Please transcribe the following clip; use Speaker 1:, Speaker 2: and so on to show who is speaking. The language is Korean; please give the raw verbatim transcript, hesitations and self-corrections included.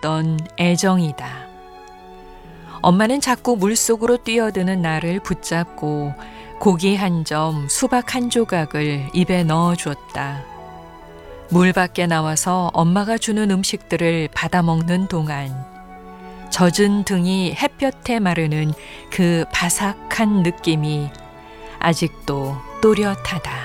Speaker 1: 느꼈던 애정이다. 엄마는 자꾸 물속으로 뛰어드는 나를 붙잡고 고기 한 점, 수박 한 조각을 입에 넣어주었다. 물 밖에 나와서 엄마가 주는 음식들을 받아먹는 동안 젖은 등이 햇볕에 마르는 그 바삭한 느낌이 아직도 또렷하다.